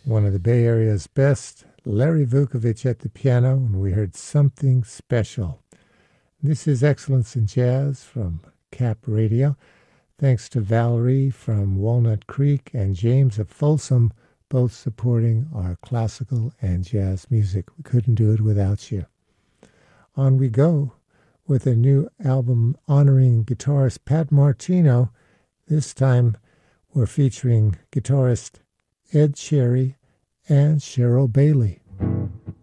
One of the Bay Area's best, Larry Vukovich at the piano, and we heard Something Special. This is Excellence in Jazz from Cap Radio. Thanks to Valerie from Walnut Creek and James of Folsom, both supporting our classical and jazz music. We couldn't do it without you. On we go with a new album honoring guitarist Pat Martino. This time we're featuring guitarist Ed Cherry and Cheryl Bailey.